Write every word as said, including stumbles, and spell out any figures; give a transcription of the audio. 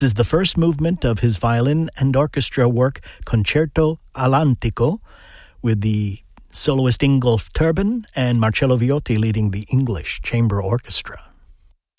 is the first movement of his violin and orchestra work Concerto Atlantico, with the soloist Ingolf Turban and Marcello Viotti leading the English Chamber Orchestra.